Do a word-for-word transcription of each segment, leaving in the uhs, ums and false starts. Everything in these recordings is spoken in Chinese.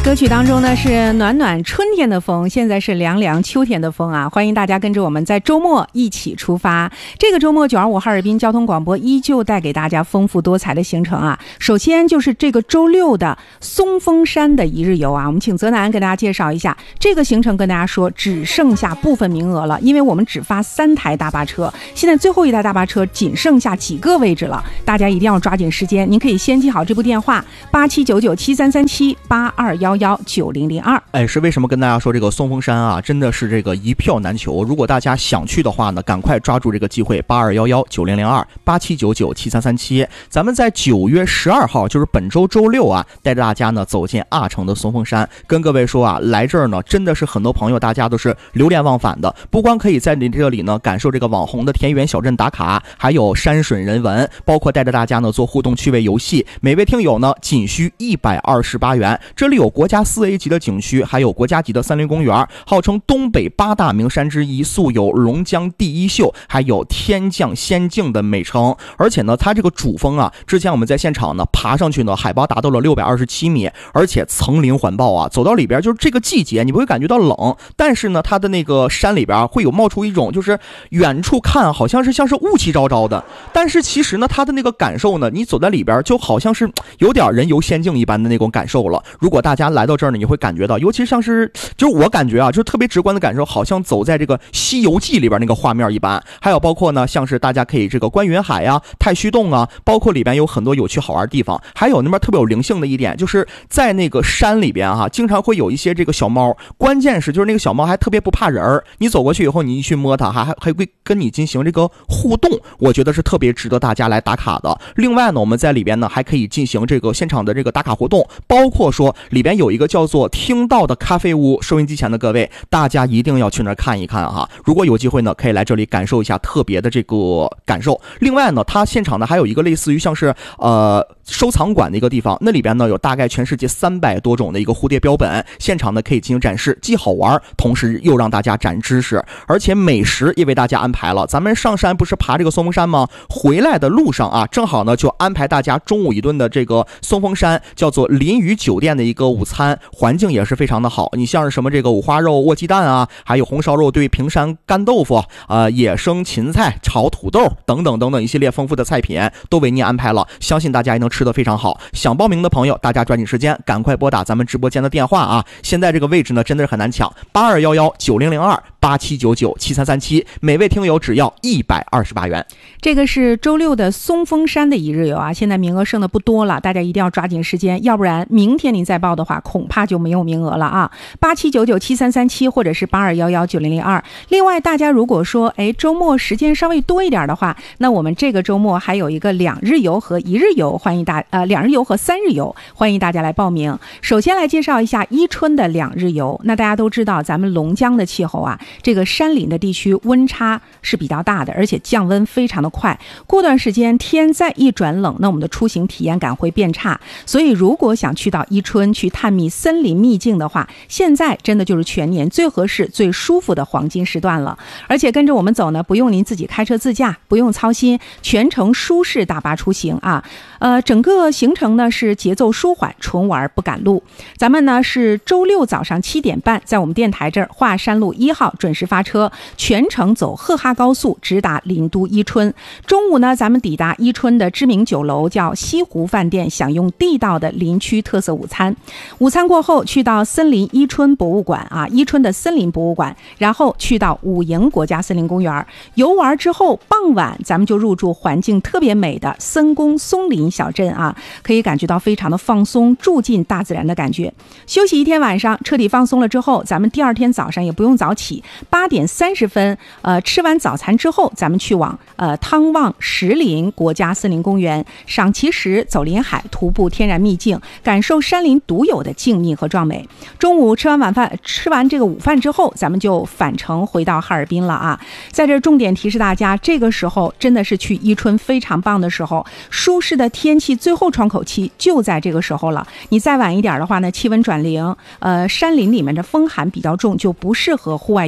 歌曲当中呢是暖暖春天的风，现在是凉凉秋天的风啊！欢迎大家跟着我们在周末一起出发。这个周末九二五哈尔滨交通广播依旧带给大家丰富多彩的行程啊！首先就是这个周六的松峰山的一日游啊，我们请泽南跟大家介绍一下这个行程。跟大家说，只剩下部分名额了，因为我们只发三台大巴车，现在最后一台大巴车仅剩下几个位置了，大家一定要抓紧时间。您可以先记好这部电话：八七九九七三三七八二幺幺九零零二。 哎，是为什么跟大家说这个松峰山啊，真的是这个一票难求。如果大家想去的话呢，赶快抓住这个机会，八二幺幺九零零二，八七九九七三三七。咱们在九月十二号，就是本周周六啊，带着大家呢走进阿城的松峰山，跟各位说啊，来这儿呢真的是很多朋友大家都是流连忘返的。不光可以在你这里呢感受这个网红的田园小镇打卡，还有山水人文，包括带着大家呢做互动趣味游戏。每位听友呢仅需一百二十八元。这里有国家四 A 级的景区，还有国家级的森林公园，号称东北八大名山之一，素有龙江第一秀，还有天降仙境的美称。而且呢它这个主峰啊，之前我们在现场呢爬上去呢，海拔达到了六百二十七米，而且层林环抱啊，走到里边就是这个季节你不会感觉到冷，但是呢它的那个山里边会有冒出一种就是远处看好像是像是雾气昭昭的，但是其实呢它的那个感受呢，你走在里边就好像是有点人游仙境一般的那种感受了。如果大家来到这儿呢，你会感觉到，尤其像是就是我感觉啊，就是特别直观的感受，好像走在这个西游记里边那个画面一般。还有包括呢像是大家可以这个观云海啊、太虚洞啊，包括里边有很多有趣好玩的地方。还有那边特别有灵性的一点，就是在那个山里边哈、啊，经常会有一些这个小猫，关键是就是那个小猫还特别不怕人儿，你走过去以后你一去摸它，还还会跟你进行这个互动，我觉得是特别值得大家来打卡的。另外呢，我们在里边呢还可以进行这个现场的这个打卡活动，包括说里边有一个叫做听到的咖啡屋，收音机前的各位大家一定要去那儿看一看哈。如果有机会呢，可以来这里感受一下特别的这个感受。另外呢，它现场呢还有一个类似于像是呃收藏馆的一个地方，那里边呢有大概全世界三百多种的一个蝴蝶标本，现场呢可以进行展示，既好玩同时又让大家展知识，而且美食也为大家安排了。咱们上山不是爬这个松峰山吗？回来的路上啊，正好呢就安排大家中午一顿的这个松峰山叫做林屿酒店的一个午餐，环境也是非常的好。你像是什么这个五花肉卧鸡蛋啊，还有红烧肉对平山干豆腐呃野生芹菜炒土豆等等等等一系列丰富的菜品都为您安排了，相信大家也能吃得非常好。想报名的朋友大家抓紧时间赶快拨打咱们直播间的电话啊，现在这个位置呢真的是很难抢，八二幺幺九零零二，八七九九七三三七，每位听友只要一百二十八元。 这个是周六的松峰山的一日游啊，现在名额剩的不多了，大家一定要抓紧时间，要不然明天您再报的话恐怕就没有名额了啊。八七九九七三三七或者是八二幺幺九零零二。另外大家如果说哎周末时间稍微多一点的话，那我们这个周末还有一个两日游和一日游，欢迎大呃两日游和三日游，欢迎大家来报名。首先来介绍一下伊春的两日游。那大家都知道咱们龙江的气候啊，这个山林的地区温差是比较大的，而且降温非常的快，过段时间天再一转冷，那我们的出行体验感会变差。所以如果想去到伊春去探秘森林秘境的话，现在真的就是全年最合适最舒服的黄金时段了。而且跟着我们走呢，不用您自己开车自驾，不用操心，全程舒适大巴出行啊。呃，整个行程呢是节奏舒缓，纯玩不赶路。咱们呢是周六早上七点半在我们电台这儿华山路一号准时发车，全程走赫哈高速直达林都伊春。中午呢咱们抵达伊春的知名酒楼叫西湖饭店，享用地道的林区特色午餐。午餐过后去到森林伊春博物馆啊，伊春的森林博物馆，然后去到五营国家森林公园游玩之后，傍晚咱们就入住环境特别美的森宫松林小镇啊，可以感觉到非常的放松，住进大自然的感觉。休息一天晚上，彻底放松了之后，咱们第二天早上也不用早起，八点三十分，呃，吃完早餐之后，咱们去往呃汤旺石林国家森林公园，赏奇石、走林海、徒步天然秘境，感受山林独有的静谧和壮美。中午吃完晚饭，吃完这个午饭之后，咱们就返程回到哈尔滨了啊。在这重点提示大家，这个时候真的是去伊春非常棒的时候，舒适的天气最后窗口期就在这个时候了。你再晚一点的话呢，气温转零，呃，山林里面的风寒比较重，就不适合户外游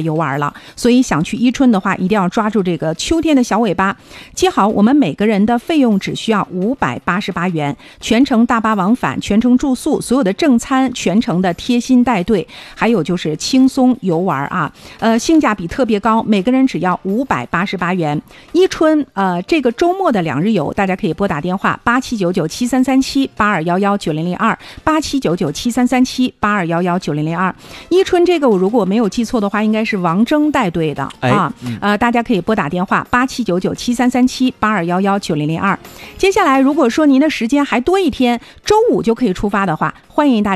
游玩了。所以想去伊春的话，一定要抓住这个秋天的小尾巴。记好，我们每个人的费用只需要五百八十八元，全程大巴往返，全程住宿，所有的正餐，全程的贴心带队，还有就是轻松游玩啊，呃，性价比特别高，每个人只要五百八十八元。伊春呃这个周末的两日游，大家可以拨打电话八七九九七三三七八二幺幺九零零二八七九九七三三七八二幺幺九零零二。伊春这个我如果没有记错的话，应该是王征带队的、哎、啊，呃，大家可以拨打电话八七九九七三三七八二幺幺九零零二。接下来，如果说您的时间还多一天，周五就可以出发的话，欢迎大家。